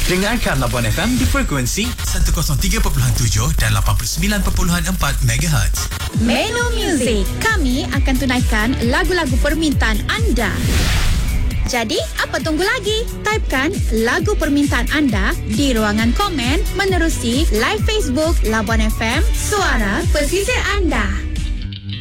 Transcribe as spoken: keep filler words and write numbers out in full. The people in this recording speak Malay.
Dengarkan Labuan F M di frekuensi seratus tiga perpuluhan tujuh dan lapan puluh sembilan perpuluhan empat megahertz. Menu Music. Kami akan tunaikan lagu-lagu permintaan anda. Jadi, apa tunggu lagi? Typekan lagu permintaan anda di ruangan komen menerusi live Facebook Labuan F M, suara pesisir anda.